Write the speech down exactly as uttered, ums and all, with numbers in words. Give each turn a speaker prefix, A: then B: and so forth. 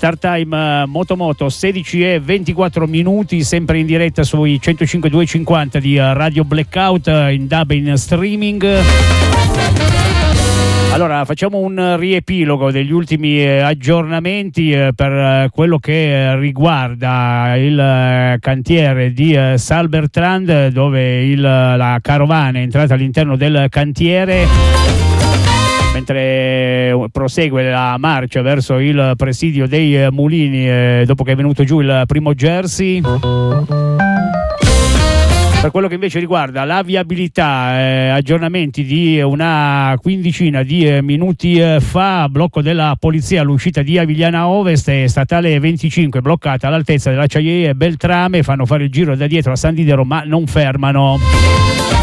A: Start time uh, Motomoto sedici e ventiquattro minuti, sempre in diretta sui centocinque duecentocinquanta di uh, Radio Blackout, uh, in dub in streaming. Allora, facciamo un riepilogo degli ultimi eh, aggiornamenti eh, per eh, quello che eh, riguarda il eh, cantiere di eh, Salbertrand, dove il, la carovana è entrata all'interno del cantiere mentre prosegue la marcia verso il presidio dei eh, mulini eh, dopo che è venuto giù il primo jersey. Per quello che invece riguarda la viabilità, eh, aggiornamenti di una quindicina di eh, minuti eh, fa, blocco della polizia all'uscita di Avigliana Ovest e statale venticinque bloccata all'altezza dell'acciaieria Beltrame, fanno fare il giro da dietro a San Didero ma non fermano.